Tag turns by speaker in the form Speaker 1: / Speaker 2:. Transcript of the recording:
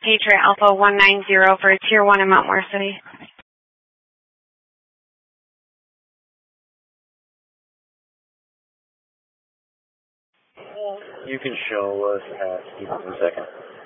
Speaker 1: Patriot Alpha 190 for Tier 1 in Mount Morris City.
Speaker 2: You can show us at Stevenson 2nd.